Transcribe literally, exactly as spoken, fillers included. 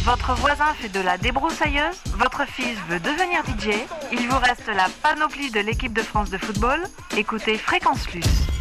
Votre voisin fait de la débroussailleuse, votre fils veut devenir D J, il vous reste la panoplie de l'équipe de France de football. Écoutez Fréquence Plus.